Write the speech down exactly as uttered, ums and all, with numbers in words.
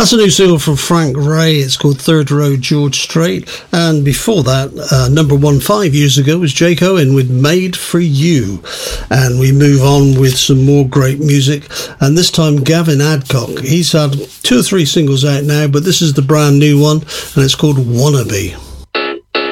That's a new single from Frank Ray. It's called Third Road George Strait. And before that, uh, number one five years ago was Jake Owen with Made for You. And we move on with some more great music. And this time, Gavin Adcock. He's had two or three singles out now, but this is the brand new one, and it's called Wannabe.